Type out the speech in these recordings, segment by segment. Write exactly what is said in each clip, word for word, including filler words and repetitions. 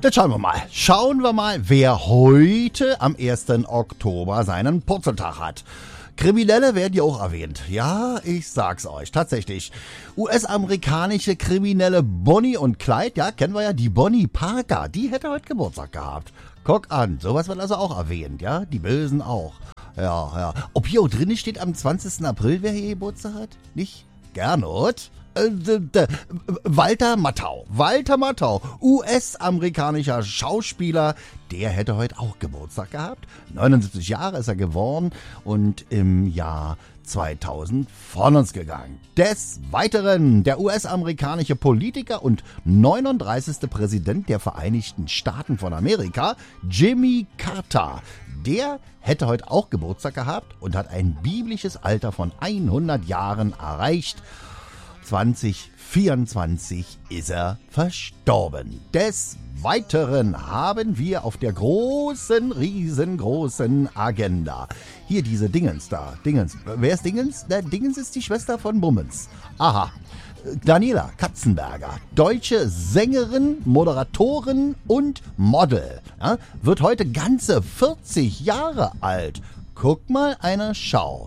Jetzt schauen wir mal. Schauen wir mal, wer heute am ersten Oktober seinen Purzeltag hat. Kriminelle werden ja auch erwähnt. Ja, ich sag's euch, tatsächlich. U S-amerikanische Kriminelle Bonnie und Clyde, ja, kennen wir ja, die Bonnie Parker, die hätte heute Geburtstag gehabt. Guck an, sowas wird also auch erwähnt, ja, die Bösen auch. Ja, ja. Ob hier auch drin steht am zwanzigsten April, wer hier Geburtstag hat? Nicht? Gernot? Äh, d- d- Walter Matthau. Walter Matthau, U S-amerikanischer Schauspieler, der hätte heute auch Geburtstag gehabt. neunundsiebzig Jahre ist er geworden und im Jahr zweitausend von uns gegangen. Des Weiteren der U S-amerikanische Politiker und neununddreißigste Präsident der Vereinigten Staaten von Amerika, Jimmy Carter. Der hätte heute auch Geburtstag gehabt und hat ein biblisches Alter von hundert Jahren erreicht. zwanzig vierundzwanzig ist er verstorben. Des Weiteren haben wir auf der großen, riesengroßen Agenda hier diese Dingens da. Dingens. Wer ist Dingens? Der Dingens ist die Schwester von Bummens. Aha. Daniela Katzenberger, deutsche Sängerin, Moderatorin und Model, ja, wird heute ganze vierzig Jahre alt. Guck mal einer Schau.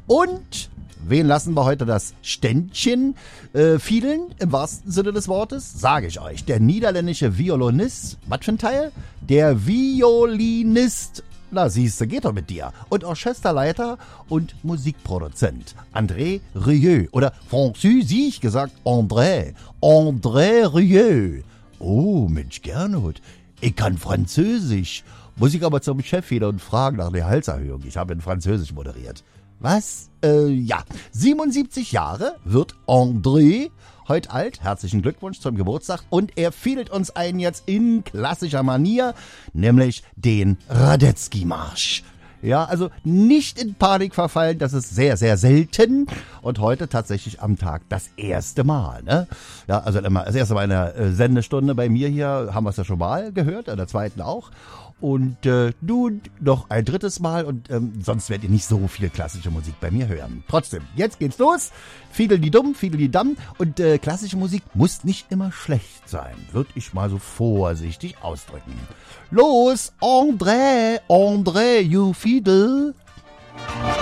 Und wen lassen wir heute das Ständchen äh, fiedeln, im wahrsten Sinne des Wortes? Sage ich euch, der niederländische Violinist, was für ein Teil? Der Violinist, na siehste, geht doch mit dir. Und Orchesterleiter und Musikproduzent, André Rieu. Oder französisch gesagt, André. André Rieu. Oh, Mensch, Gernot, ich kann Französisch. Muss ich aber zum Chef wieder und fragen nach der Halserhöhung. Ich habe in Französisch moderiert. Was? Äh, ja. siebenundsiebzig Jahre wird André heute alt. Herzlichen Glückwunsch zum Geburtstag. Und er fiedelt uns ein jetzt in klassischer Manier, nämlich den Radetzky-Marsch. Ja, also nicht in Panik verfallen, das ist sehr, sehr selten. Und heute tatsächlich am Tag das erste Mal, ne? Ja, also immer das erste Mal in der äh, Sendestunde bei mir hier, haben wir es ja schon mal gehört, in der zweiten auch. Und äh, nun noch ein drittes Mal und ähm, sonst werdet ihr nicht so viel klassische Musik bei mir hören. Trotzdem, jetzt geht's los. Fiedel die Dumm, Fiedel die Damm. Und äh, klassische Musik muss nicht immer schlecht sein, würde ich mal so vorsichtig ausdrücken. Los, André, André, you Fiedel.